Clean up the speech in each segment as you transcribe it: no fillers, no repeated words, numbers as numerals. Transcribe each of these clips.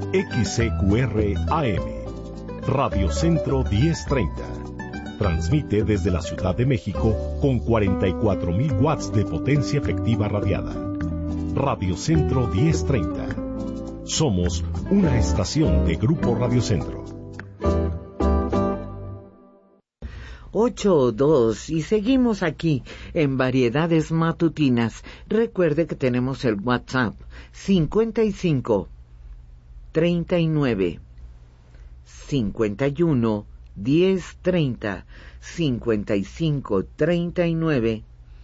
XCQR AM, Radio Centro 1030. Transmite desde la Ciudad de México con 44.000 watts de potencia efectiva radiada. Radio Centro 1030. Somos una estación de Grupo Radio Centro. 8:02 y seguimos aquí en Variedades Matutinas. Recuerde que tenemos el WhatsApp 55 39 51 10 30, 55 39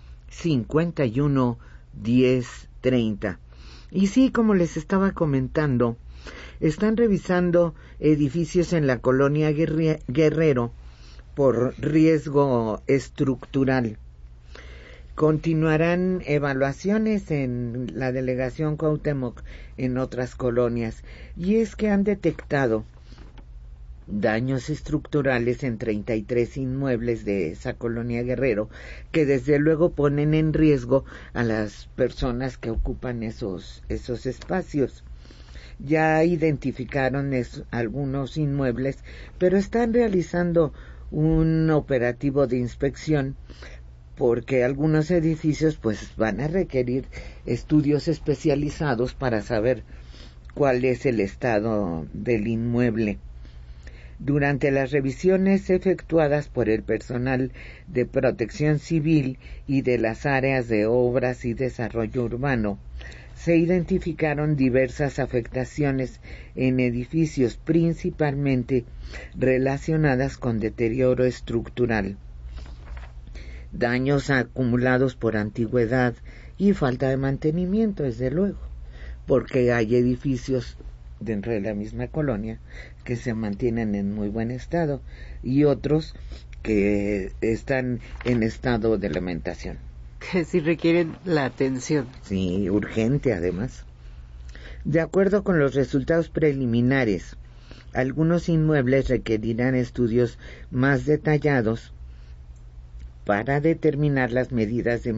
51 10 30. Y sí, como les estaba comentando, están revisando edificios en la colonia Guerrero por riesgo estructural. Continuarán evaluaciones en la delegación Cuauhtémoc en otras colonias, y es que han detectado daños estructurales en 33 inmuebles de esa colonia Guerrero, que desde luego ponen en riesgo a las personas que ocupan esos espacios. Ya identificaron algunos inmuebles, pero están realizando un operativo de inspección porque algunos edificios pues van a requerir estudios especializados para saber cuál es el estado del inmueble. Durante las revisiones efectuadas por el personal de Protección Civil y de las áreas de Obras y Desarrollo Urbano, se identificaron diversas afectaciones en edificios, principalmente relacionadas con deterioro estructural, daños acumulados por antigüedad y falta de mantenimiento, desde luego, porque hay edificios dentro de la misma colonia que se mantienen en muy buen estado y otros que están en estado de lamentación. Que sí requieren la atención. Sí, urgente además. De acuerdo con los resultados preliminares, algunos inmuebles requerirán estudios más detallados para determinar las medidas de